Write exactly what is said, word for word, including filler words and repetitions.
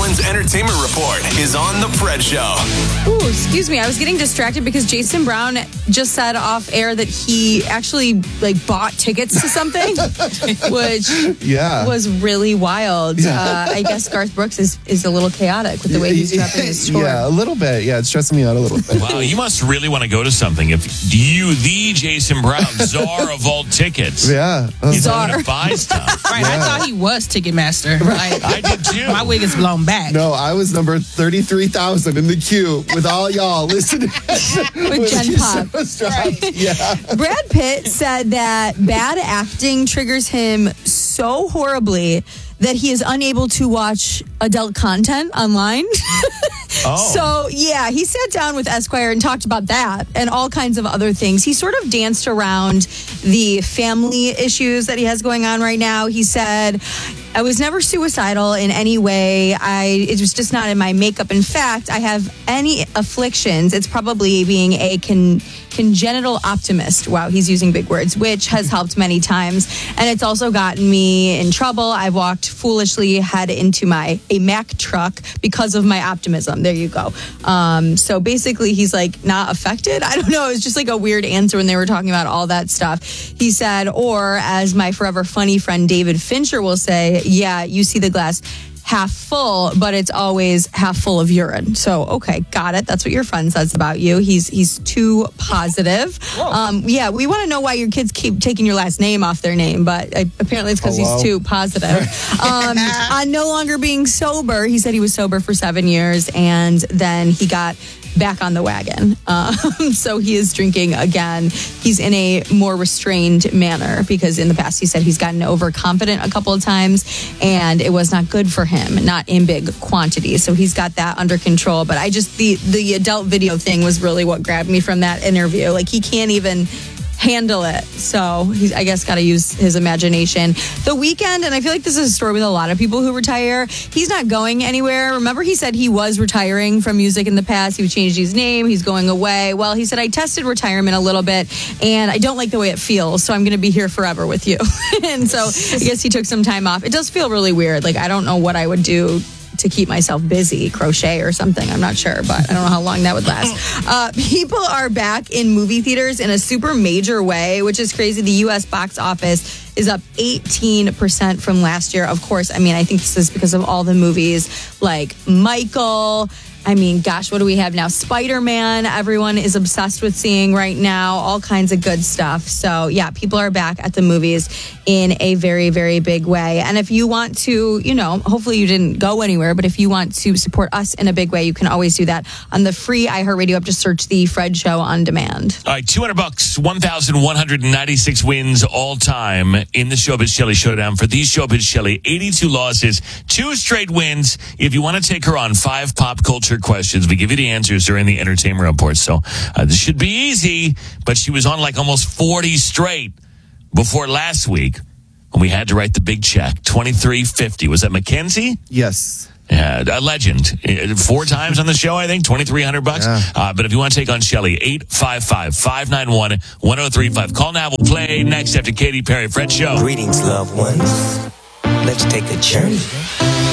Owen's Entertainment Report is on The Fred Show. Ooh, excuse me. I was getting distracted because Jason Brown just said off air that he actually like bought tickets to something, which yeah. was really wild. Yeah. Uh, I guess Garth Brooks is, is a little chaotic with the way he's prepping his tour. Yeah, a little bit. Yeah, it's stressing me out a little bit. Wow, you must really want to go to something if you, the Jason Brown, czar of all tickets, Yeah. he's Czar. going to buy stuff. Right, I thought he was Ticketmaster. Like, I did too. my wig is blown back. No, I was number thirty-three thousand in the queue with all y'all listening. With Gen Pop. Right. Yeah. Brad Pitt said that bad acting triggers him so horribly that he is unable to watch adult content online. Oh. So, yeah, he sat down with Esquire and talked about that and all kinds of other things. He sort of danced around the family issues that he has going on right now. He said, I was never suicidal in any way. I it was just not in my makeup. In fact, I have any afflictions. It's probably being a con, congenital optimist. Wow, he's using big words, which has helped many times. And it's also gotten me in trouble. I've walked foolishly head into my a Mack truck because of my optimism. There you go. Um, so basically, he's like not affected. I don't know. It was just like a weird answer when they were talking about all that stuff. He said, or as my forever funny friend David Fincher will say, yeah, you see the glass half full, but it's always half full of urine. So, okay, got it. That's what your friend says about you. He's he's too positive. Um, yeah, we want to know why your kids keep taking your last name off their name, but uh, apparently it's because he's too positive. Um, on no longer being sober, he said he was sober for seven years, and then he got back on the wagon. Um, so he is drinking again. He's in a more restrained manner because in the past he said he's gotten overconfident a couple of times and it was not good for him, not in big quantities. So he's got that under control. But I just, the, the adult video thing was really what grabbed me from that interview. Like he can't even handle it. So he's, I guess, got to use his imagination. The Weeknd, and I feel like this is a story with a lot of people who retire. He's not going anywhere. Remember, he said he was retiring from music in the past. He changed his name. He's going away. Well, he said, I tested retirement a little bit, and I don't like the way it feels, so I'm going to be here forever with you. And so I guess he took some time off. It does feel really weird. Like, I don't know what I would do to keep myself busy, crochet or something. I'm not sure, but I don't know how long that would last. Uh, people are back in movie theaters in a super major way, which is crazy. The U S box office is up eighteen percent from last year. Of course, I mean, I think this is because of all the movies like Michael. I mean, gosh, what do we have now? Spider-Man, everyone is obsessed with seeing right now, all kinds of good stuff. So, yeah, people are back at the movies in a very, very big way. And if you want to, you know, hopefully you didn't go anywhere, but if you want to support us in a big way, you can always do that on the free iHeartRadio app. Just search The Fred Show on demand. All right, two hundred bucks, one thousand one hundred ninety-six wins all time in the Showbiz Shelly Showdown. For these Showbiz Shelly, eighty-two losses, two straight wins. If you want to take her on five pop culture questions, we give you the answers during the entertainment report. So uh, this should be easy, but she was on like almost forty straight before last week when we had to write the big check, twenty-three fifty. Was that Mackenzie? Yes. Yeah, a legend. Four times on the show, I think, twenty-three hundred bucks. Yeah. Uh, but if you want to take on Shelly, eight five five, five nine one, one oh three five. Call now. We'll play next after Katy Perry. Fred Show. Greetings, loved ones. Let's take a journey